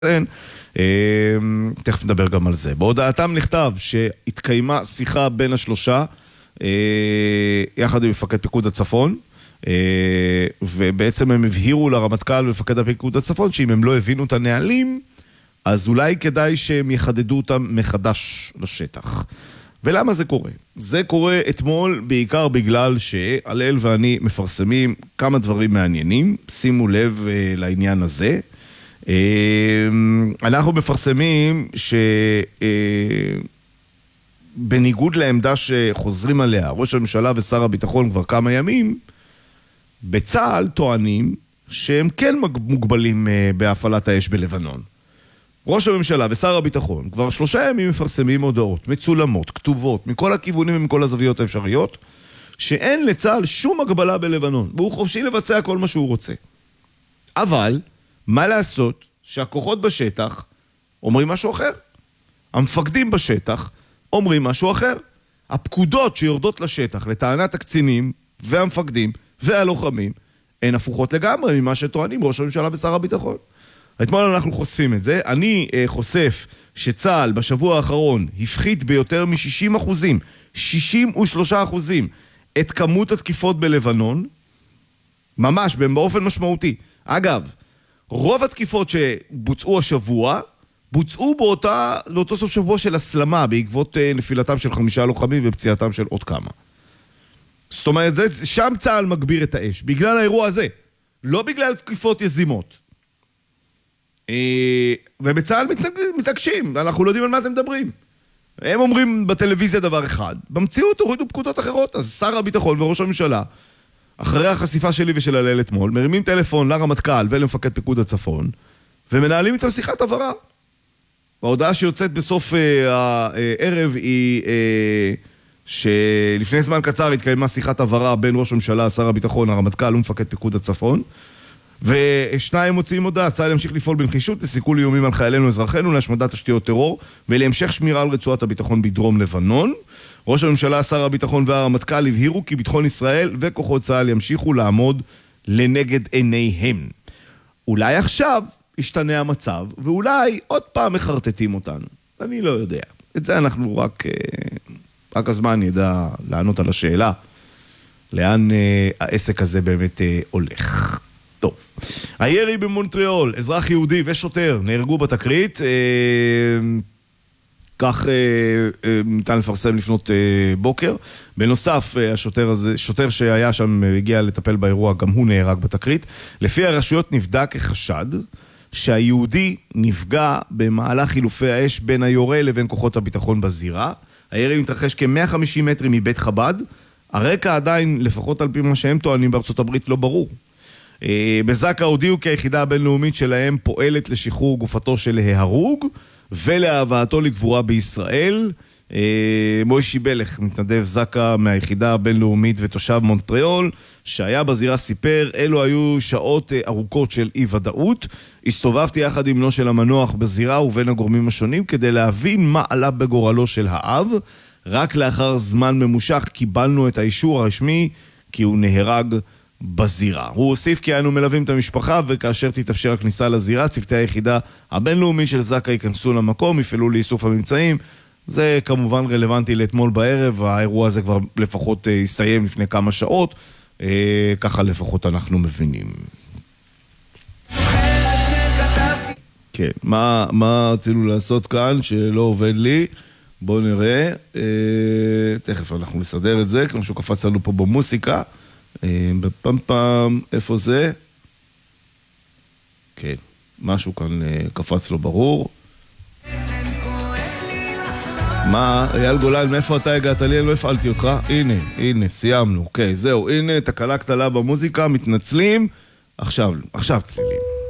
תכף נדבר גם על זה. בהודעתם נכתב שהתקיימה שיחה בין השלושה יחד עם מפקד פיקוד הצפון, ובעצם הם הבהירו לרמטכ"ל ומפקד הפיקוד הצפון שאם הם לא הבינו את הנהלים, אז אולי כדאי שהם יחדדו אותם מחדש לשטח. ולמה זה קורה? זה קורה אתמול בעיקר בגלל שהלל ואני מפרסמים כמה דברים מעניינים, שימו לב לעניין הזה. אנחנו מפרסמים שבניגוד לעמדה שחוזרים עליה, ראש הממשלה ושר הביטחון כבר כמה ימים, בצה"ל טוענים שהם כן מוגבלים בהפעלת האש בלבנון. ראש הממשלה ושר הביטחון כבר 3 ימים מפרסמים הודעות מצולמות, כתובות, מכל הכיוונים ומכל הזוויות האפשריות, שאין לצה"ל שום הגבלה בלבנון, והוא חופשי לבצע כל מה שהוא רוצה. אבל מה לעשות שהכוחות בשטח אומרים משהו אחר? המפקדים בשטח אומרים משהו אחר. הפקודות שיורדות לשטח לטענת הקצינים והמפקדים והלוחמים הן הפוכות לגמרי ממה שטוענים ראש הממשלה ושר הביטחון. אתמול אנחנו חושפים את זה. אני חושף שצה"ל בשבוע האחרון הפחית ביותר מ-60%, 63%, את כמות התקיפות בלבנון, ממש באופן משמעותי. אגב, רוב התקיפות שבוצעו השבוע, בוצעו באותו סוף שבוע של הסלמה, בעקבות נפילתם של 5 לוחמים ופציעתם של עוד כמה. זאת אומרת, שם צה"ל מגביר את האש, בגלל האירוע הזה, לא בגלל תקיפות יזימות. ובצה"ל מתעקשים, אנחנו לא יודעים על מה אתם מדברים. הם אומרים בטלוויזיה דבר אחד, במציאות הורידו פקודות אחרות, אז שר הביטחון וראש הממשלה, אחרי החשיפה שלי ושל הלל אתמול, מרימים טלפון לרמטכ"ל ולמפקד פיקוד הצפון, ומנהלים איתם שיחת הבהרה. וההודעה שיוצאת בסוף הערב היא שלפני זמן קצר התקיימה שיחת הבהרה בין ראש הממשלה, שר הביטחון, הרמטכ"ל ומפקד פיקוד הצפון, ושניים מוציאים הודעה, צה"ל ימשיך לפעול בנחישות לסיכול איומים על חיילינו ואזרחינו, להשמדת תשתיות טרור ולהמשך שמירה על רצועת הביטחון בדרום לבנון. ראש הממשלה, שר הביטחון והרמטכ"ל הבהירו כי ביטחון ישראל וכוחות צה"ל ימשיכו לעמוד לנגד עיניהם. אולי עכשיו ישתנה המצב, ואולי עוד פעם מחרטטים אותנו. אני לא יודע. את זה אנחנו רק הזמן ידע לענות על השאלה, לאן העסק הזה באמת הולך. טוב. הירי במונטריאול, אזרח יהודי ושוטר נהרגו בתקרית, כך ניתן לפרסם לפנות בוקר. בנוסף, שוטר שהיה שם הגיע לטפל באירוע, גם הוא נהרג בתקרית. לפי הרשויות נבדק כחשד שהיהודי נפגע במהלך חילופי האש בין היורה לבין כוחות הביטחון בזירה. הירי מתרחש כ-150 מטרים מבית חב"ד. הרקע עדיין, לפחות על פי מה שהם טוענים בארצות הברית, לא ברור. בזק"א הודיעו כי היחידה הבינלאומית שלהם פועלת לשחרור גופתו של ההרוג ולהבאתו לגבורה בישראל. מוישי בלך, מתנדב זק"א מהיחידה הבינלאומית ותושב מונטריאול, שהיה בזירה סיפר, אלו היו שעות ארוכות של אי ודאות. הסתובבתי יחד עם בנו של המנוח בזירה ובין הגורמים השונים כדי להבין מה עלה בגורלו של האב. רק לאחר זמן ממושך קיבלנו את האישור הרשמי כי הוא נהרג בזירה. הוא הוסיף כי אנו מלווים את המשפחה, וכאשר תתאפשר הכניסה לזירה, צוותי היחידה הבינלאומית של זק"א ייכנסו למקום, יפעלו לאיסוף הממצאים. זה כמובן רלוונטי לאתמול בערב, האירוע הזה כבר לפחות הסתיים לפני כמה שעות, ככה לפחות אנחנו מבינים. כן, מה רצינו לעשות כאן שלא עובד לי? בואו נראה, תכף אנחנו נסדר את זה, כמו שהוא קפץ לנו פה במוסיקה. בפעם, איפה זה? כן, משהו כאן קפץ לו ברור. מה, אייל גולן, מאיפה אתה הגעת לי? אני לא הפעלתי אותך. הנה, סיימנו. אוקיי, זהו, הנה, תקלה קטנה במוזיקה, מתנצלים. עכשיו צלילים.